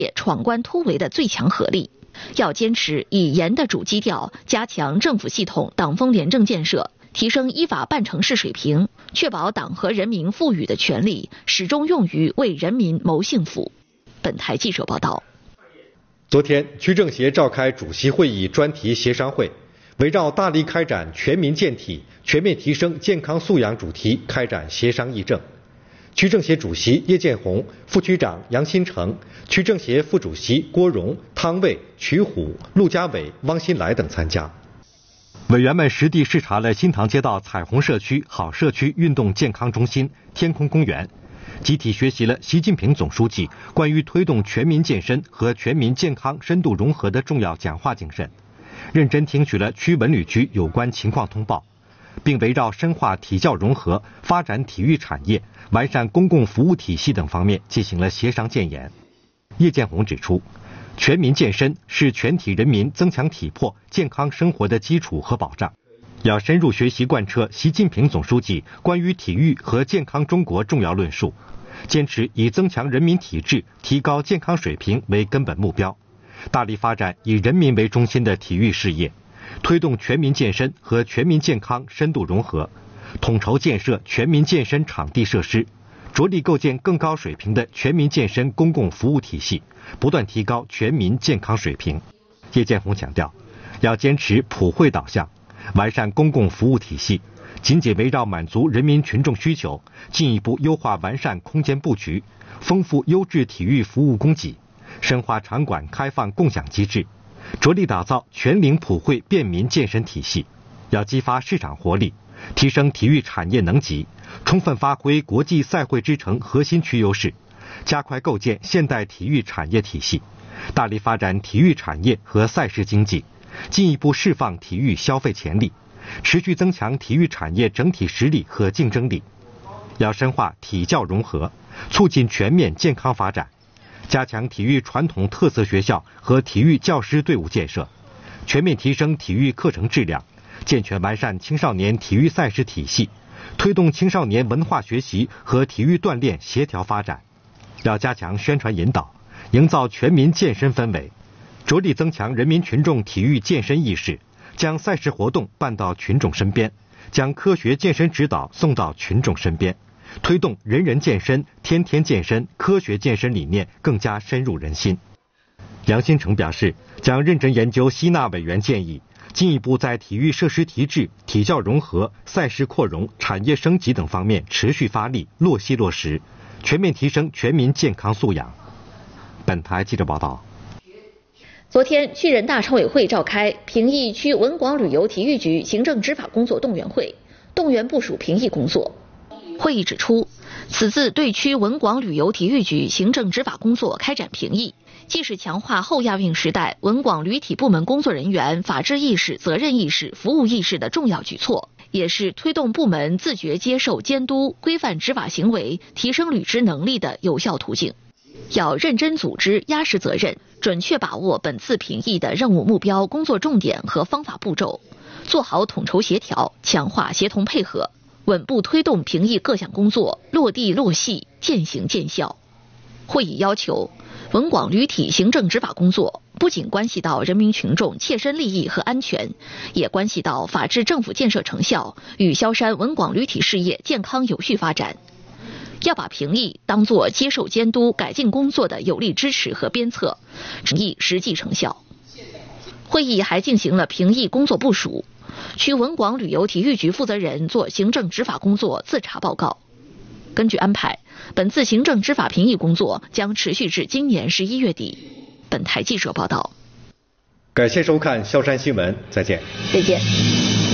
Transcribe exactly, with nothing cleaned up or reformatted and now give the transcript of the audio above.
闯关突围的最强合力。要坚持以严的主基调，加强政府系统党风廉政建设，提升依法办成事水平，确保党和人民赋予的权利始终用于为人民谋幸福。本台记者报道。 昨天，区政协召开主席会议专题协商会，围绕大力开展全民健体、全面提升健康素养主题开展协商议政。区政协主席叶建红、副区长杨新成、区政协副主席郭荣、汤卫、曲虎、陆家伟、汪新来等参加。委员们实地视察了新塘街道彩虹社区好社区运动健康中心、天空公园，集体学习了习近平总书记关于推动全民健身和全民健康深度融合的重要讲话精神，认真听取了区文旅局有关情况通报，并围绕深化体教融合、发展体育产业、完善公共服务体系等方面进行了协商建言。叶建红指出，全民健身是全体人民增强体魄、健康生活的基础和保障，要深入学习贯彻习近平总书记关于体育和健康中国重要论述，坚持以增强人民体质、提高健康水平为根本目标，大力发展以人民为中心的体育事业，推动全民健身和全民健康深度融合，统筹建设全民健身场地设施，着力构建更高水平的全民健身公共服务体系，不断提高全民健康水平。叶建红强调，要坚持普惠导向，完善公共服务体系，紧紧围绕满足人民群众需求，进一步优化完善空间布局，丰富优质体育服务供给，深化场馆开放共享机制，着力打造全龄普惠便民健身体系。要激发市场活力，提升体育产业能级，充分发挥国际赛会之城核心区优势，加快构建现代体育产业体系，大力发展体育产业和赛事经济，进一步释放体育消费潜力，持续增强体育产业整体实力和竞争力。要深化体教融合，促进全面健康发展，加强体育传统特色学校和体育教师队伍建设，全面提升体育课程质量，健全完善青少年体育赛事体系，推动青少年文化学习和体育锻炼协调发展。要加强宣传引导，营造全民健身氛围，着力增强人民群众体育健身意识，将赛事活动办到群众身边，将科学健身指导送到群众身边，推动人人健身、天天健身、科学健身理念更加深入人心。杨新成表示，将认真研究吸纳委员建议，进一步在体育设施提质、体教融合、赛事扩容、产业升级等方面持续发力，落细落实，全面提升全民健康素养。本台记者报道。 昨天，区人大常委会召开平邑区文广旅游体育局行政执法工作动员会，动员部署平邑工作。会议指出，此次对区文广旅游体育局行政执法工作开展平邑，既是强化后亚运时代文广旅体部门工作人员法治意识、责任意识、服务意识的重要举措，也是推动部门自觉接受监督、规范执法行为、提升履职能力的有效途径。要认真组织、压实责任，准确把握本次评议的任务目标、工作重点和方法步骤，做好统筹协调，强化协同配合，稳步推动评议各项工作落地落细、见行见效。会议要求，文广旅体行政执法工作不仅关系到人民群众切身利益和安全，也关系到法治政府建设成效与萧山文广旅体事业健康有序发展。要把评议当作接受监督、改进工作的有力支持和鞭策，评议实际成效。会议还进行了评议工作部署，区文广旅游体育局负责人做行政执法工作自查报告。根据安排，本次行政执法评议工作将持续至今年十一月底。本台记者报道。 感谢收看萧山新闻，再见。 再见。